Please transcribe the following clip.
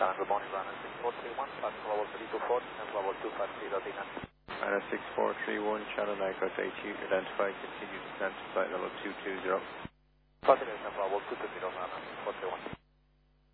Good morning, runner 6431, flight level 324 and level 250 Dina. Runner 6431, channel Nikos AQ, identify, continue descent to flight level 220. Continuation level 220, runner 431.